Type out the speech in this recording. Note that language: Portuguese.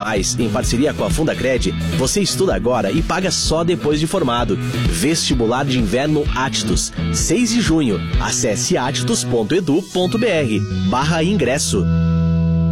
em parceria com a Fundacred, você estuda agora e paga só depois de formado. Vestibular de Inverno Attus, 6 de junho. Acesse attus.edu.br/ingresso.